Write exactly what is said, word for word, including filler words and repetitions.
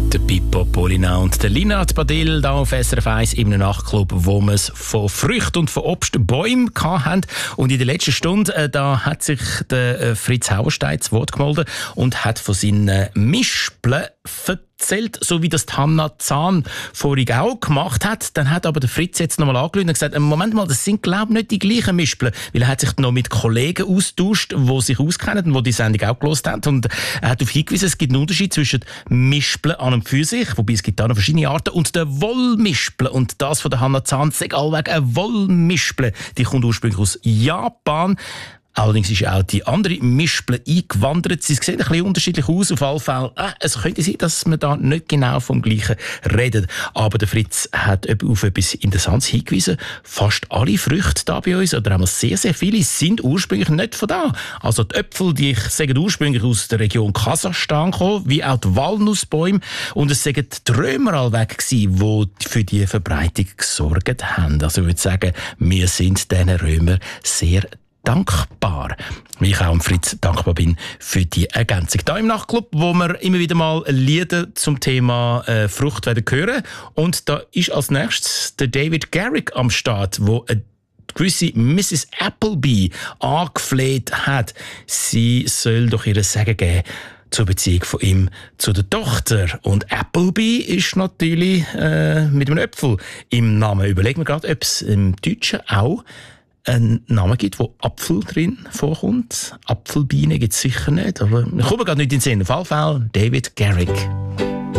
Der Pippo Polina und der Linard Badil da auf S R F eins im Nachtclub, wo wir es von Früchten und von Obstbäumen hatten. Und in der letzten Stunde äh, da hat sich der äh, Fritz Hauerstein zu Wort gemeldet und hat von seinen Mispeln erzählt, so wie das die Hanna Zahn vorhin auch gemacht hat. Dann hat aber der Fritz jetzt nochmal angerufen und gesagt, Moment mal, das sind glaube ich nicht die gleichen Mispeln, weil er hat sich noch mit Kollegen austauscht, die sich auskennen und die die Sendung auch gehört haben. Und er hat darauf hingewiesen, es gibt einen Unterschied zwischen Mispeln an und für sich, wobei es gibt da noch verschiedene Arten, und der Wollmispeln. Und das von der Hanna Zahn, sag allweg eine Wollmispeln, die kommt ursprünglich aus Japan. Allerdings ist auch die andere Mispel eingewandert. Sie sehen ein bisschen unterschiedlich aus. Auf alle Fälle, äh, es könnte sein, dass wir da nicht genau vom Gleichen reden. Aber der Fritz hat auf etwas Interessantes hingewiesen. Fast alle Früchte da bei uns, oder einmal sehr, sehr viele, sind ursprünglich nicht von da. Also die Äpfel, die ich sage, ursprünglich aus der Region Kasachstan kommen, wie auch die Walnussbäume. Und es sagen die Römer allweg gewesen, die für die Verbreitung gesorgt haben. Also ich würde sagen, wir sind diesen Römern sehr dankbar. Wie ich auch dem Fritz dankbar bin für die Ergänzung. Da im Nachtclub, wo wir immer wieder mal Lieder zum Thema äh, Frucht werden hören. Und da ist als nächstes der David Garrick am Start, wo eine gewisse Missus Appleby angefleht hat, sie soll doch ihr Sagen geben zur Beziehung von ihm zu der Tochter. Und Appleby ist natürlich äh, mit einem Äpfel im Namen. Überlegen wir gerade, ob es im Deutschen auch einen Namen gibt, wo Apfel drin vorkommt. Apfelbeine gibt es sicher nicht, aber ich komme gerade nicht in den Sinn. Auf jeden Fall David Garrick.